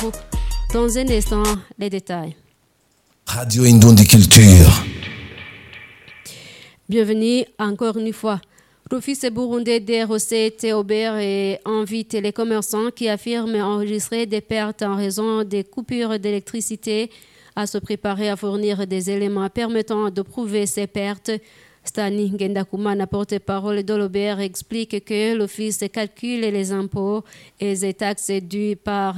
Dans un instant, les détails. Radio Indondi Culture. Bienvenue encore une fois. L'Office burundais des recettes obère invite les commerçants qui affirment enregistrer des pertes en raison des coupures d'électricité à se préparer à fournir des éléments permettant de prouver ces pertes. Stani Ngendakumana, porte-parole de l'Aubert, explique que l'Office calcule les impôts et les taxes dus par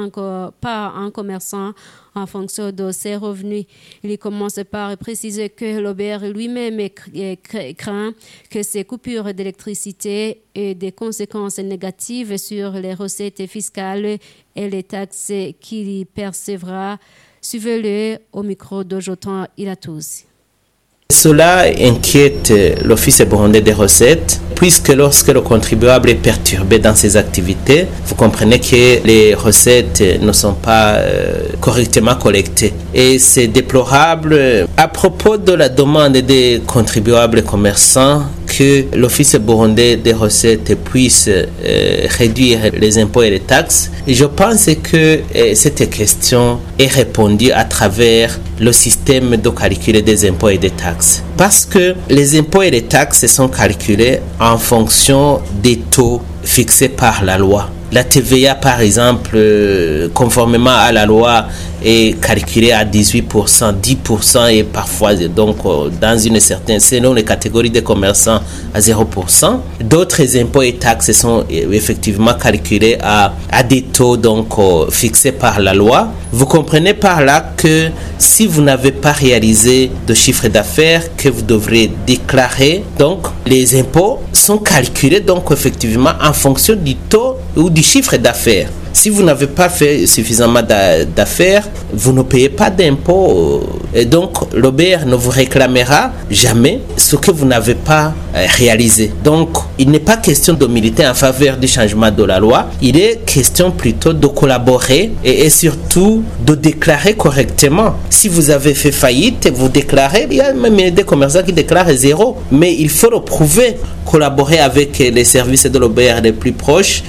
un commerçant en fonction de ses revenus. Il commence par préciser que l'Aubert lui-même craint que ces coupures d'électricité aient des conséquences négatives sur les recettes fiscales et les taxes qu'il percevra. Suivez-le au micro de Jotan Ilatouz. Cela inquiète l'Office burundais des recettes, puisque lorsque le contribuable est perturbé dans ses activités, vous comprenez que les recettes ne sont pas correctement collectées. Et c'est déplorable à propos de la demande des contribuables commerçants que l'Office burundais des recettes puisse réduire les impôts et les taxes. Et je pense que cette question est répondue à travers le système de calcul des impôts et des taxes. Parce que les impôts et les taxes sont calculés en fonction des taux fixés par la loi. La TVA, par exemple, conformément à la loi, est calculée à 18%, 10% et parfois, donc, dans une certaine, selon les catégories de commerçants, à 0%. D'autres impôts et taxes sont effectivement calculés à des taux, donc, fixés par la loi. Vous comprenez par là que si vous n'avez pas réalisé de chiffre d'affaires que vous devrez déclarer, donc, les impôts sont calculés, donc, effectivement, en fonction du taux ou du chiffre d'affaires. Si vous n'avez pas fait suffisamment d'affaires, vous ne payez pas d'impôts. Et donc, l'OBR ne vous réclamera jamais ce que vous n'avez pas réalisé. Donc, il n'est pas question de militer en faveur du changement de la loi. Il est question plutôt de collaborer et surtout de déclarer correctement. Si vous avez fait faillite, vous déclarez. Il y a même des commerçants qui déclarent zéro. Mais il faut le prouver. Collaborer avec les services de l'OBR les plus proches.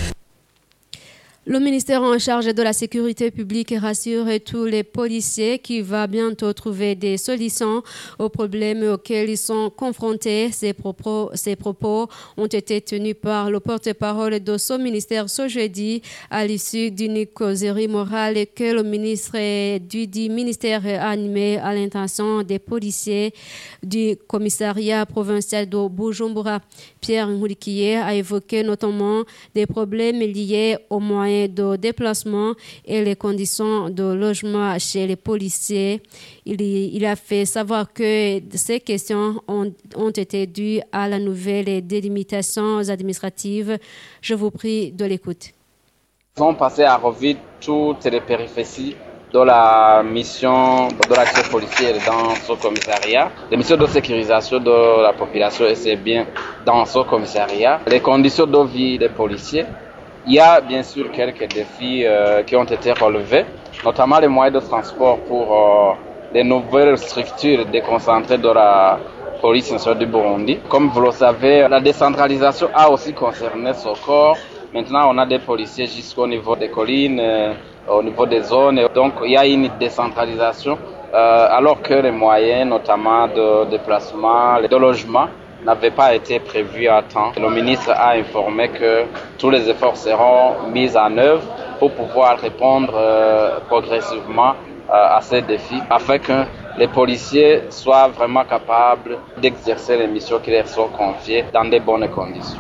Le ministère en charge de la sécurité publique rassure tous les policiers qu'il va bientôt trouver des solutions aux problèmes auxquels ils sont confrontés. Ces propos ont été tenus par le porte-parole de ce ministère ce jeudi à l'issue d'une causerie morale que le ministre du ministère a animée à l'intention des policiers du commissariat provincial de Bujumbura. Pierre Nkurikiye a évoqué notamment des problèmes liés aux moyens de déplacement et les conditions de logement chez les policiers. Il a fait savoir que ces questions ont été dues à la nouvelle délimitations administratives. Je vous prie de l'écoute. Nous avons passé à revue toutes les péripéties de la mission de l'action policière dans ce commissariat, les missions de sécurisation de la population et c'est bien dans ce commissariat, les conditions de vie des policiers. Il y a bien sûr quelques défis qui ont été relevés, notamment les moyens de transport pour les nouvelles structures déconcentrées de la police nationale du Burundi. Comme vous le savez, la décentralisation a aussi concerné ce corps. Maintenant, on a des policiers jusqu'au niveau des collines, au niveau des zones. Donc, il y a une décentralisation, alors que les moyens, notamment de déplacement, de logement, n'avaient pas été prévus à temps. Le ministre a informé que tous les efforts seront mis en œuvre pour pouvoir répondre progressivement à ces défis, afin que les policiers soient vraiment capables d'exercer les missions qui leur sont confiées dans de bonnes conditions.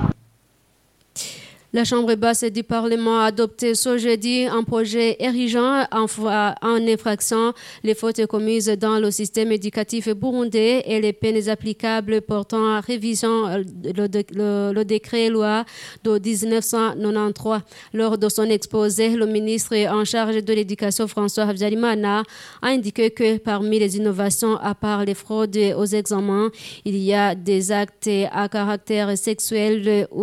La Chambre basse du Parlement a adopté ce jeudi un projet érigeant en infraction les fautes commises dans le système éducatif burundais et les peines applicables portant à révision le décret-loi de 1993. Lors de son exposé, le ministre en charge de l'éducation, François Habyarimana, a indiqué que parmi les innovations, à part les fraudes aux examens, il y a des actes à caractère sexuel